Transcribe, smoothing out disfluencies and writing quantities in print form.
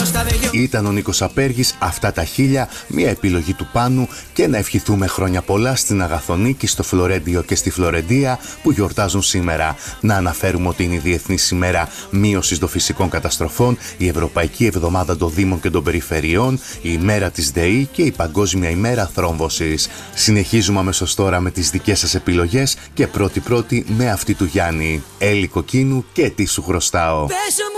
Ήταν ο Νίκος Απέργης, αυτά τα 1000, μια επιλογή του Πάνου και να ευχηθούμε χρόνια πολλά στην Αγαθονίκη, στο Φλωρέντιο και στη Φλωρεντία που γιορτάζουν σήμερα. Να αναφέρουμε ότι είναι η Διεθνής ημέρα μείωσης των φυσικών καταστροφών, η Ευρωπαϊκή Εβδομάδα των Δήμων και των Περιφερειών, η ημέρα της ΔΕΗ και η Παγκόσμια ημέρα θρόμβωσης. Συνεχίζουμε αμέσως τώρα με τις δικές σας επιλογές και πρώτη με αυτή του Γιάννη. Έλλη Κοκκίνου και τι σου χρωστάω.